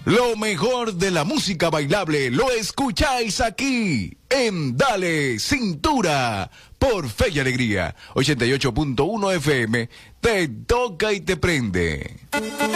Lo mejor de la música bailable lo escucháis aquí en Dale Cintura por Fe y Alegría 88.1 FM. Te toca y te prende.